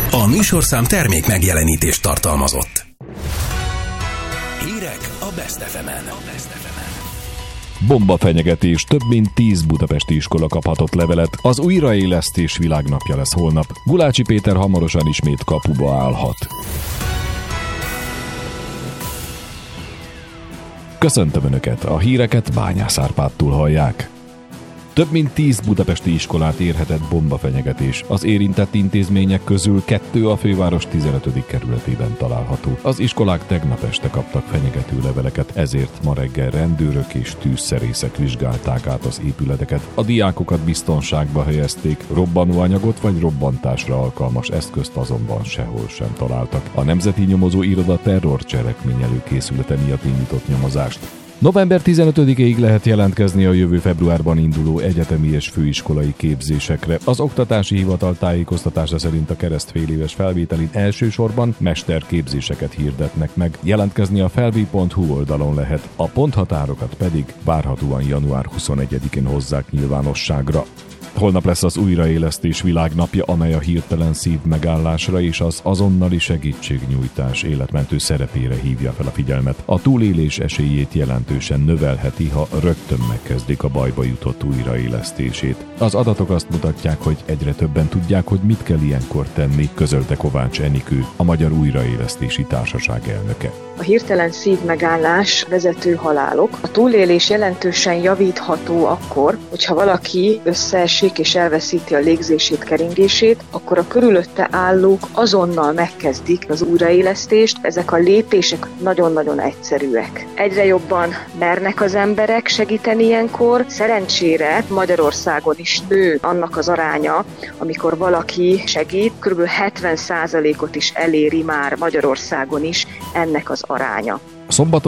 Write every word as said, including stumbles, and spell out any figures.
A műsorszám termék megjelenítést tartalmazott. Hírek a Best ef emen. Bombafenyegetés, több mint tíz budapesti iskola kaphatott levelet. Az újraélesztés világnapja lesz holnap. Gulácsi Péter hamarosan ismét kapuba állhat. Köszöntöm Önöket, a híreket Bányász Árpádtól hallják. Több mint tíz budapesti iskolát érhetett bombafenyegetés. Az érintett intézmények közül kettő a főváros tizenötödik kerületében található. Az iskolák tegnap este kaptak fenyegető leveleket, ezért ma reggel rendőrök és tűzszerészek vizsgálták át az épületeket. A diákokat biztonságba helyezték, robbanóanyagot vagy robbantásra alkalmas eszközt azonban sehol sem találtak. A Nemzeti Nyomozó Iroda terrorcselekmény előkészülete miatt indított nyomozást. november tizenötödikéig lehet jelentkezni a jövő februárban induló egyetemi és főiskolai képzésekre. Az Oktatási Hivatal tájékoztatása szerint a keresztféléves felvételin elsősorban mesterképzéseket hirdetnek meg. Jelentkezni a felvi pont hu oldalon lehet, a ponthatárokat pedig várhatóan január huszonegyedikén hozzák nyilvánosságra. Holnap lesz az újraélesztés világnapja, amely a hirtelen szívmegállásra és az azonnali segítségnyújtás életmentő szerepére hívja fel a figyelmet. A túlélés esélyét jelentősen növelheti, ha rögtön megkezdik a bajba jutott újraélesztését. Az adatok azt mutatják, hogy egyre többen tudják, hogy mit kell ilyenkor tenni, közölte Kovács Enikő, a Magyar Újraélesztési Társaság elnöke. A hirtelen szívmegállás vezető halálok. A túlélés jelentősen javítható akkor, hogyha valaki összeesik és elveszíti a légzését, keringését, akkor a körülötte állók azonnal megkezdik az újraélesztést. Ezek a lépések nagyon-nagyon egyszerűek. Egyre jobban mernek az emberek segíteni ilyenkor. Szerencsére Magyarországon is nő annak az aránya, amikor valaki segít. Körülbelül hetven százalékot is eléri már Magyarországon is ennek az aránya. Szombaton